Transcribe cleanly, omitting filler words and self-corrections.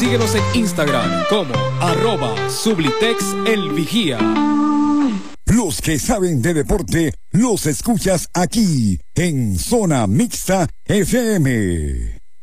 Síguenos en Instagram como @SublitexElVigía. Los que saben de deporte los escuchas aquí en Zona Mixta FM.